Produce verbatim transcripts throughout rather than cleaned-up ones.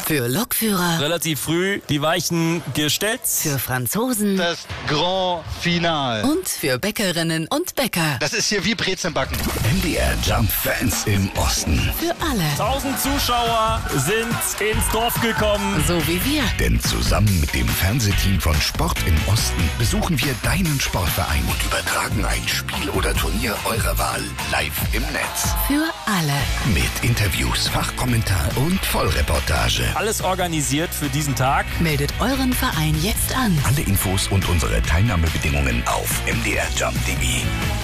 Für Lokführer. Relativ früh die Weichen gestellt. Für Franzosen. Das Grand Finale. Und für Bäckerinnen und Bäcker. Das ist hier wie Brezelbacken. M D R Jump Fans im Osten. Für alle. Tausend Zuschauer sind ins Dorf gekommen. So wie wir. Denn zusammen mit dem Fernsehteam von Sport im Osten besuchen wir deinen Sportverein und übertragen ein Spiel oder Turnier eurer Wahl live im Netz. Für alle. Mit Interviews, Fachkommentar und Vollreportage. Alles organisiert für diesen Tag. Meldet euren Verein jetzt an. Alle Infos und unsere Teilnahmebedingungen auf m d r jump punkt d e.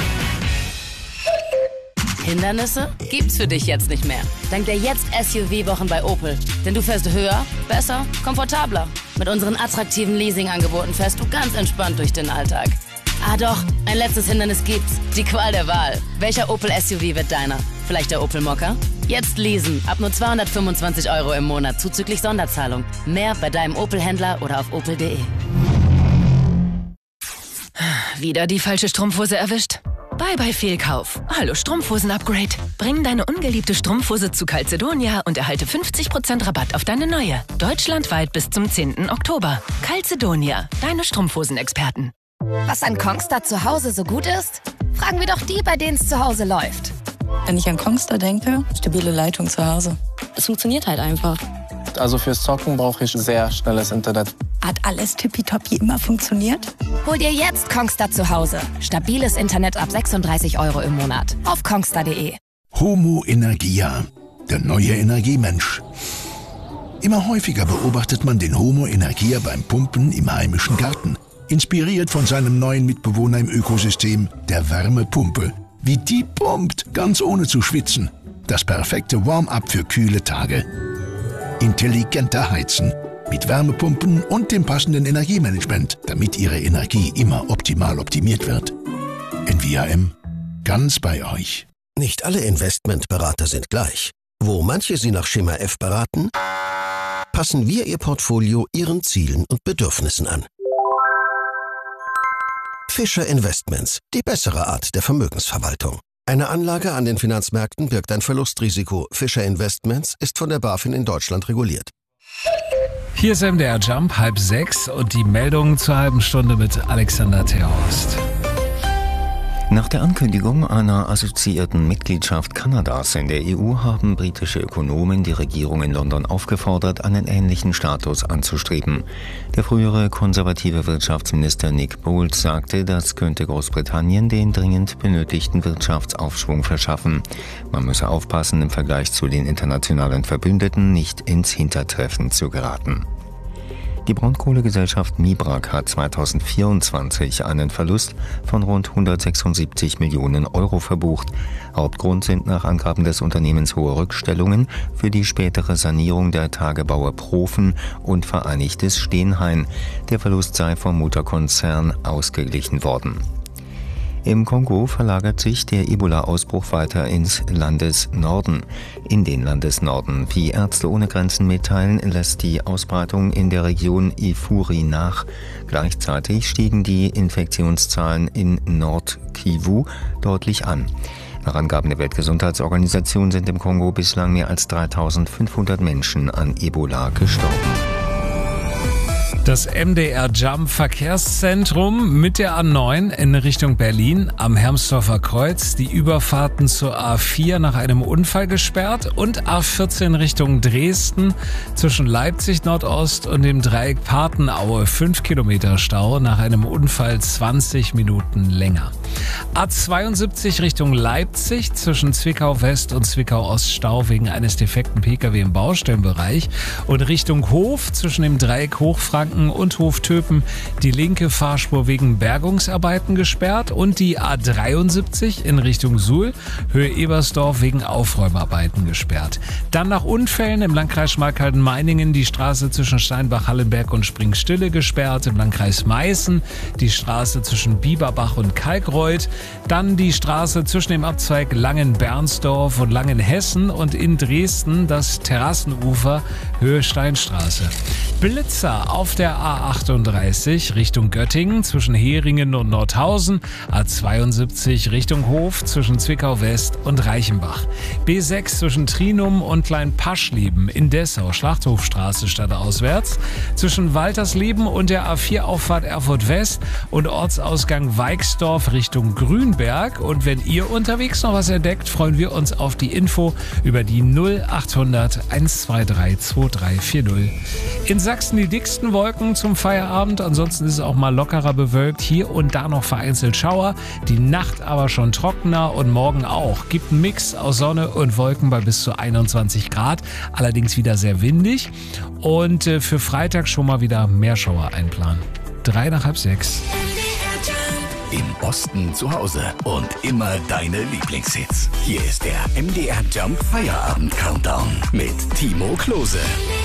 Hindernisse gibt's für dich jetzt nicht mehr. Dank der Jetzt-S U V-Wochen bei Opel. Denn du fährst höher, besser, komfortabler. Mit unseren attraktiven Leasing-Angeboten fährst du ganz entspannt durch den Alltag. Ah doch, ein letztes Hindernis gibt's. Die Qual der Wahl. Welcher Opel S U V wird deiner? Vielleicht der Opel Mokka? Jetzt leasen. Ab nur zweihundertfünfundzwanzig Euro im Monat zuzüglich Sonderzahlung. Mehr bei deinem Opel-Händler oder auf opel punkt d e. Wieder die falsche Strumpfhose erwischt? Bye bye Fehlkauf. Hallo Strumpfhosen-Upgrade. Bring deine ungeliebte Strumpfhose zu Calzedonia und erhalte fünfzig Prozent Rabatt auf deine neue. Deutschlandweit bis zum zehnten Oktober. Calzedonia, deine Strumpfhosen-Experten. Was an Kongstar zu Hause so gut ist? Fragen wir doch die, bei denen es zu Hause läuft. Wenn ich an Kongstar denke, stabile Leitung zu Hause. Es funktioniert halt einfach. Also fürs Zocken brauche ich sehr schnelles Internet. Hat alles tippitoppi immer funktioniert? Hol dir jetzt Kongstar zu Hause. Stabiles Internet ab sechsunddreißig Euro im Monat. Auf kongstar punkt d e. Homo Energia, der neue Energiemensch. Immer häufiger beobachtet man den Homo Energia beim Pumpen im heimischen Garten. Inspiriert von seinem neuen Mitbewohner im Ökosystem, der Wärmepumpe. Wie die pumpt, ganz ohne zu schwitzen. Das perfekte Warm-up für kühle Tage. Intelligenter Heizen. Mit Wärmepumpen und dem passenden Energiemanagement, damit Ihre Energie immer optimal optimiert wird. N V A M, ganz bei euch. Nicht alle Investmentberater sind gleich. Wo manche Sie nach Schema F beraten, passen wir Ihr Portfolio Ihren Zielen und Bedürfnissen an. Fischer Investments, die bessere Art der Vermögensverwaltung. Eine Anlage an den Finanzmärkten birgt ein Verlustrisiko. Fischer Investments ist von der BaFin in Deutschland reguliert. Hier ist M D R Jump, halb sechs und die Meldung zur halben Stunde mit Alexander Terhorst. Nach der Ankündigung einer assoziierten Mitgliedschaft Kanadas in der E U haben britische Ökonomen die Regierung in London aufgefordert, einen ähnlichen Status anzustreben. Der frühere konservative Wirtschaftsminister Nick Bolt sagte, das könnte Großbritannien den dringend benötigten Wirtschaftsaufschwung verschaffen. Man müsse aufpassen, im Vergleich zu den internationalen Verbündeten nicht ins Hintertreffen zu geraten. Die Braunkohlegesellschaft Mibrak hat zweitausendvierundzwanzig einen Verlust von rund hundertsechsundsiebzig Millionen Euro verbucht. Hauptgrund sind nach Angaben des Unternehmens hohe Rückstellungen für die spätere Sanierung der Tagebaue Profen und Vereinigtes Steenhain. Der Verlust sei vom Mutterkonzern ausgeglichen worden. Im Kongo verlagert sich der Ebola-Ausbruch weiter ins Landesnorden. In den Landesnorden, wie Ärzte ohne Grenzen mitteilen, lässt die Ausbreitung in der Region Ituri nach. Gleichzeitig stiegen die Infektionszahlen in Nord-Kivu deutlich an. Nach Angaben der Weltgesundheitsorganisation sind im Kongo bislang mehr als dreitausendfünfhundert Menschen an Ebola gestorben. Das M D R Jump Verkehrszentrum mit der A neun in Richtung Berlin am Hermsdorfer Kreuz, die Überfahrten zur A vier nach einem Unfall gesperrt und A vierzehn Richtung Dresden zwischen Leipzig Nordost und dem Dreieck Partenaue fünf Kilometer Stau nach einem Unfall zwanzig Minuten länger. A zweiundsiebzig Richtung Leipzig zwischen Zwickau West und Zwickau Ost Stau wegen eines defekten Pkw im Baustellenbereich und Richtung Hof zwischen dem Dreieck Hochfranken und Hoftöpen die linke Fahrspur wegen Bergungsarbeiten gesperrt und die A dreiundsiebzig in Richtung Suhl, Höhe Ebersdorf wegen Aufräumarbeiten gesperrt. Dann nach Unfällen im Landkreis Schmalkalden-Meiningen die Straße zwischen Steinbach-Hallenberg und Springstille gesperrt, im Landkreis Meißen die Straße zwischen Bieberbach und Kalkreuth, dann die Straße zwischen dem Abzweig Langen-Bernsdorf und Langenhessen und in Dresden das Terrassenufer Höhe Steinstraße. Blitzer auf der der A achtunddreißig Richtung Göttingen zwischen Heringen und Nordhausen, A zweiundsiebzig Richtung Hof zwischen Zwickau West und Reichenbach, B sechs zwischen Trinum und Kleinpaschleben in Dessau, Schlachthofstraße stadtauswärts, zwischen Waltersleben und der A vier Auffahrt Erfurt West und Ortsausgang Weixdorf Richtung Grünberg. Und wenn ihr unterwegs noch was entdeckt, freuen wir uns auf die Info über die null achthundert hundertzweiundzwanzig zweiundzwanzig vierzig. In Sachsen die dicksten Wolken zum Feierabend, ansonsten ist es auch mal lockerer bewölkt, hier und da noch vereinzelt Schauer, die Nacht aber schon trockener und morgen auch. Gibt einen Mix aus Sonne und Wolken bei bis zu einundzwanzig Grad, allerdings wieder sehr windig und äh, für Freitag schon mal wieder mehr Schauer einplanen. Drei nach halb sechs. Im Osten zu Hause und immer deine Lieblingshits. Hier ist der M D R Jump Feierabend Countdown mit Timo Klose.